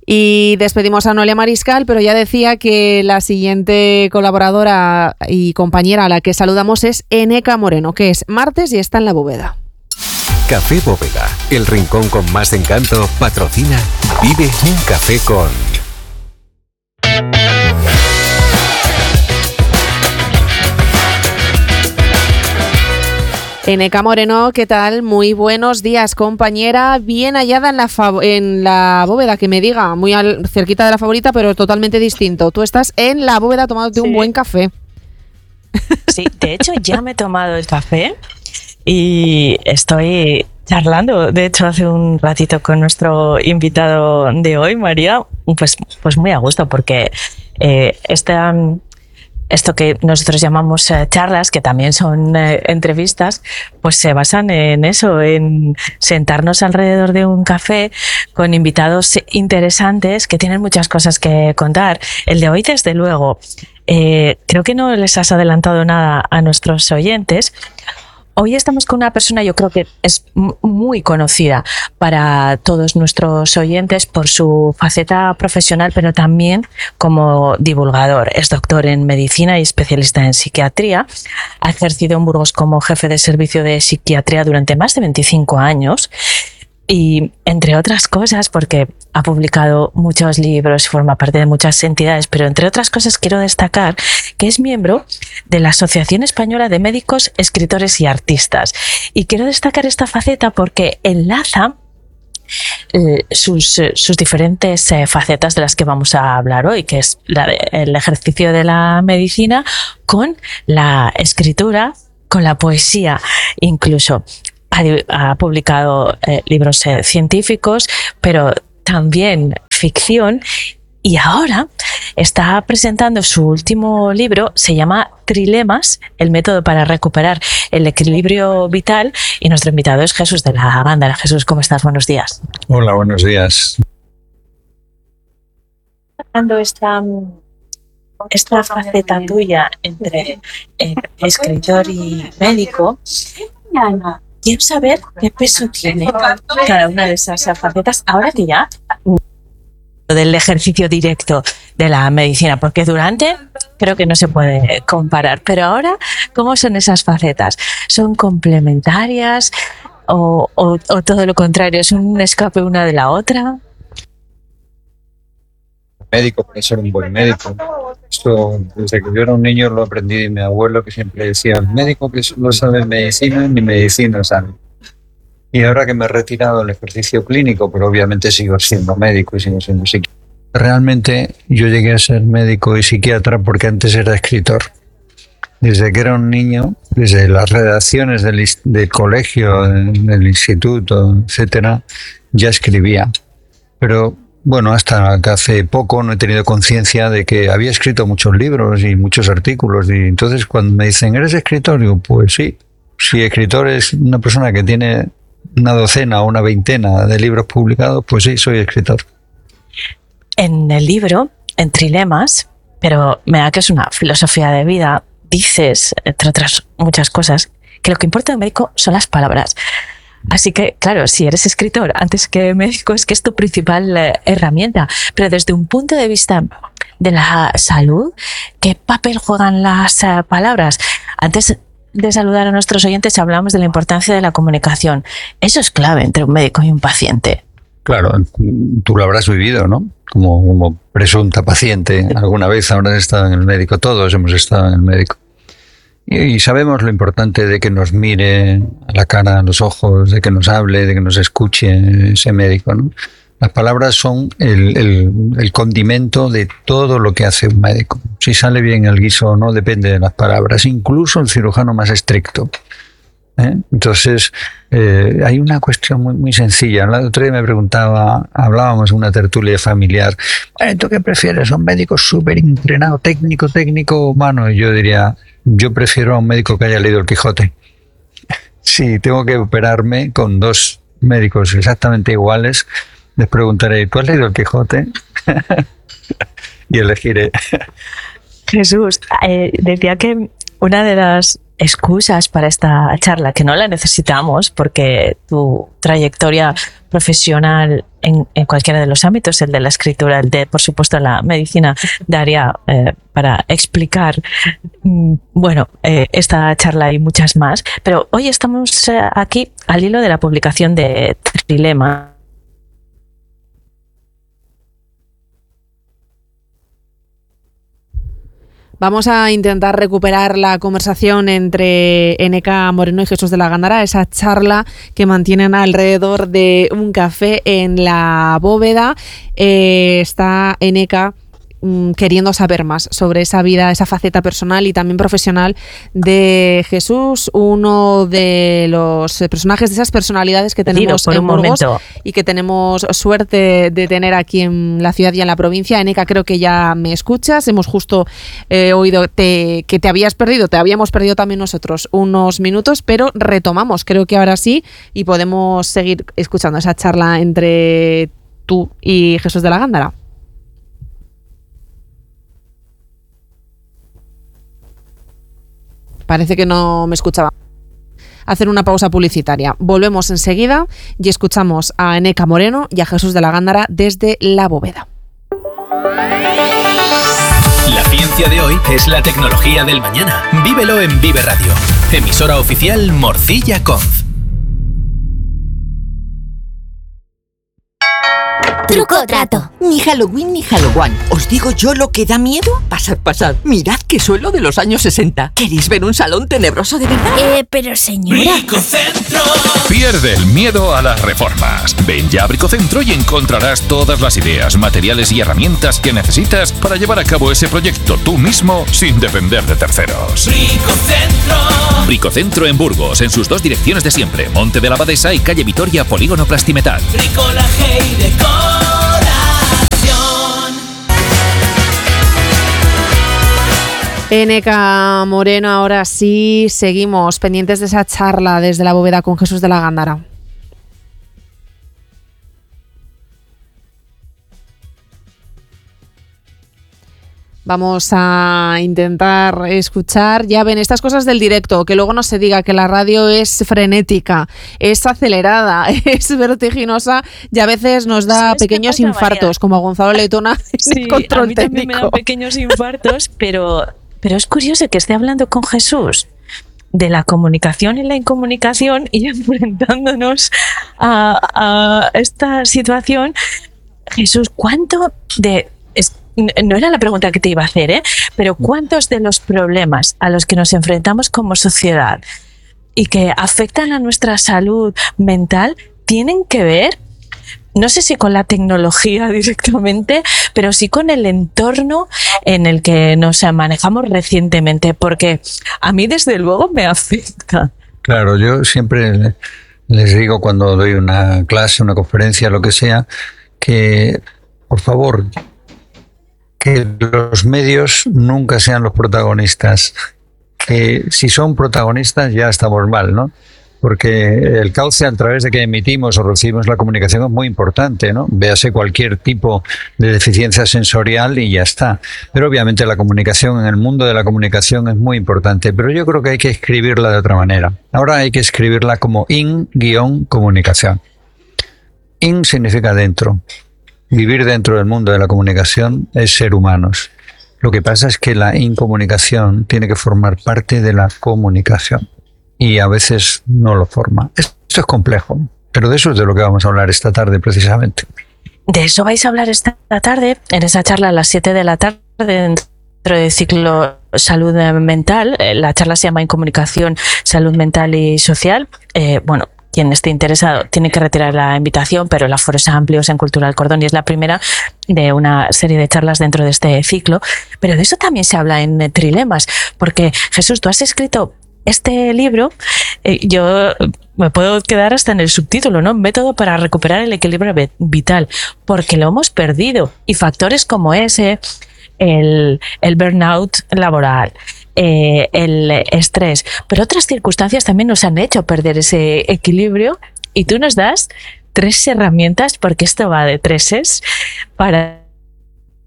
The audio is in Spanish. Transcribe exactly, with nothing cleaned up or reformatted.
Y despedimos a Noelia Mariscal, pero ya decía que la siguiente colaboradora y compañera a la que saludamos es Eneca Moreno, que es martes y está en La Bóveda. Café Bóveda, el rincón con más encanto, patrocina Vive un café con... Eneca Moreno, ¿qué tal? Muy buenos días, compañera. Bien hallada en la, fav- en la Bóveda, que me diga, muy al- cerquita de la favorita, pero totalmente distinto. Tú estás en La Bóveda tomándote sí. un buen café. Sí, de hecho ya me he tomado el café y estoy charlando, de hecho, hace un ratito con nuestro invitado de hoy, María, pues, pues muy a gusto, porque eh, esta... Esto que nosotros llamamos eh, charlas, que también son eh, entrevistas, pues se basan en eso, en sentarnos alrededor de un café con invitados interesantes que tienen muchas cosas que contar. El de hoy, desde luego, eh, creo que no les has adelantado nada a nuestros oyentes. Hoy estamos con una persona, yo creo que es muy conocida para todos nuestros oyentes por su faceta profesional, pero también como divulgador. Es doctor en medicina y especialista en psiquiatría. Ha ejercido en Burgos como jefe de servicio de psiquiatría durante más de veinticinco años. Y entre otras cosas, porque ha publicado muchos libros y forma parte de muchas entidades, pero entre otras cosas quiero destacar que es miembro de la Asociación Española de Médicos, Escritores y Artistas. Y quiero destacar esta faceta porque enlaza eh, sus, eh, sus diferentes eh, facetas de las que vamos a hablar hoy, que es la de, el ejercicio de la medicina con la escritura, con la poesía incluso. Ha publicado eh, libros eh, científicos, pero también ficción, y ahora está presentando su último libro, se llama Trilemas, el método para recuperar el equilibrio vital, y nuestro invitado es Jesús de la Gándara. Jesús, ¿cómo estás? Buenos días. Hola, buenos días. Esta, esta faceta tuya entre eh, escritor y médico, quiero saber qué peso tiene cada una de esas facetas ahora que ya del ejercicio directo de la medicina, porque durante creo que no se puede comparar, pero ahora, ¿cómo son esas facetas? ¿Son complementarias o, o, o todo lo contrario? ¿Es un escape una de la otra? Médico, puede ser un buen médico. Esto, desde que yo era un niño lo aprendí de mi abuelo, que siempre decía, el médico que solo sabe medicina, ni medicina sabe. Y ahora que me he retirado del ejercicio clínico, pero obviamente sigo siendo médico y sigo siendo psiquiatra. Realmente yo llegué a ser médico y psiquiatra porque antes era escritor. Desde que era un niño, desde las redacciones del, del colegio, del instituto, etcétera, ya escribía. Pero bueno, hasta que hace poco no he tenido conciencia de que había escrito muchos libros y muchos artículos, y entonces cuando me dicen, ¿eres escritor? Digo, pues sí. Si escritor es una persona que tiene una docena o una veintena de libros publicados, pues sí, soy escritor. En el libro, en Trilemas, pero me da que es una filosofía de vida, dices, entre otras muchas cosas, que lo que importa en médico son las palabras. Así que, claro, si eres escritor antes que médico, es que es tu principal eh, herramienta. Pero desde un punto de vista de la salud, ¿qué papel juegan las eh, palabras? Antes de saludar a nuestros oyentes hablamos de la importancia de la comunicación. Eso es clave entre un médico y un paciente. Claro, tú lo habrás vivido, ¿no? Como, como presunta paciente. Alguna vez habrás estado en el médico, todos hemos estado en el médico. Y sabemos lo importante de que nos mire a la cara, a los ojos, de que nos hable, de que nos escuche ese médico, ¿no? Las palabras son el, el, el condimento de todo lo que hace un médico. Si sale bien el guiso o no depende de las palabras, incluso el cirujano más estricto. ¿Eh? Entonces, eh, hay una cuestión muy, muy sencilla. El otro día me preguntaba, hablábamos de una tertulia familiar, ¿tú qué prefieres? ¿Un médico súper entrenado, técnico, técnico, humano? Y yo diría, yo prefiero a un médico que haya leído el Quijote. Si tengo que operarme con dos médicos exactamente iguales, les preguntaré, ¿tú has leído el Quijote? Y elegiré. Jesús, eh, decía que una de las excusas para esta charla, que no la necesitamos porque tu trayectoria profesional en, en cualquiera de los ámbitos, el de la escritura, el de, por supuesto, la medicina, daría eh, para explicar, mm, bueno, eh, esta charla y muchas más. Pero hoy estamos eh, aquí al hilo de la publicación de Trilema. Vamos a intentar recuperar la conversación entre Eneka Moreno y Jesús de la Gándara, esa charla que mantienen alrededor de un café en la bóveda. Eh, está Eneka mmm, queriendo saber más sobre esa vida, esa faceta personal y también profesional de Jesús, uno de los personajes, de esas personalidades que tenemos en Burgos y que tenemos suerte de tener aquí en la ciudad y en la provincia. Eneka, creo que ya me escuchas. Hemos justo eh, oído te, que te habías perdido, te habíamos perdido también nosotros unos minutos, pero retomamos, creo que ahora sí, y podemos seguir escuchando esa charla entre tú y Jesús de la Gándara. Parece que no me escuchaba. Hacer una pausa publicitaria. Volvemos enseguida y escuchamos a Eneka Moreno y a Jesús de la Gándara desde la bóveda. La ciencia de hoy es la tecnología del mañana. Vívelo en Vive Radio. Emisora oficial Morcilla Conf. Truco o trato. Ni Halloween ni Halloween. ¿Os digo yo lo que da miedo? Pasad, pasad. Mirad qué suelo de los años sesenta. ¿Queréis ver un salón tenebroso de verdad? Eh, pero señora... Bricocentro. Pierde el miedo a las reformas. Ven ya a Bricocentro y encontrarás todas las ideas, materiales y herramientas que necesitas para llevar a cabo ese proyecto tú mismo sin depender de terceros. Bricocentro. Bricocentro en Burgos, en sus dos direcciones de siempre, Monte de la Abadesa y calle Vitoria, Polígono Plastimetal. Bricolaje y decoración. Eneka Moreno, ahora sí, seguimos pendientes de esa charla desde la bóveda con Jesús de la Gándara. Vamos a intentar escuchar, ya ven, estas cosas del directo, que luego no se diga que la radio es frenética, es acelerada, es vertiginosa y a veces nos da pequeños pasa, infartos, María? Como a Gonzalo Letona en sí, el control a mí técnico. También me dan pequeños infartos, pero, pero es curioso que esté hablando con Jesús de la comunicación y la incomunicación y enfrentándonos a, a esta situación. Jesús, ¿cuánto de... Es, no era la pregunta que te iba a hacer, ¿eh? Pero ¿cuántos de los problemas a los que nos enfrentamos como sociedad y que afectan a nuestra salud mental tienen que ver, no sé si con la tecnología directamente, pero sí con el entorno en el que nos manejamos recientemente? Porque a mí desde luego me afecta. Claro, yo siempre les digo cuando doy una clase, una conferencia, lo que sea, que por favor, que los medios nunca sean los protagonistas. Que si son protagonistas ya estamos mal, ¿no? Porque el cauce a través de que emitimos o recibimos la comunicación es muy importante, ¿no? Véase cualquier tipo de deficiencia sensorial y ya está. Pero obviamente la comunicación, en el mundo de la comunicación, es muy importante. Pero yo creo que hay que escribirla de otra manera. Ahora hay que escribirla como in-comunicación. In significa dentro. Vivir dentro del mundo de la comunicación es ser humanos. Lo que pasa es que la incomunicación tiene que formar parte de la comunicación y a veces no lo forma. Esto es complejo, pero de eso es de lo que vamos a hablar esta tarde precisamente. De eso vais a hablar esta tarde, en esa charla a las siete de la tarde dentro del ciclo Salud Mental. La charla se llama Incomunicación, Salud Mental y Social. Eh, bueno, quien esté interesado tiene que retirar la invitación, pero el aforo es amplio, en Cultura del Cordón y es la primera de una serie de charlas dentro de este ciclo. Pero de eso también se habla en Trilemas, porque Jesús, tú has escrito este libro, eh, yo me puedo quedar hasta en el subtítulo, ¿no? Método para recuperar el equilibrio vital, porque lo hemos perdido. Y factores como ese, el, el burnout laboral, Eh, el estrés, pero otras circunstancias también nos han hecho perder ese equilibrio y tú nos das tres herramientas, porque esto va de treses, para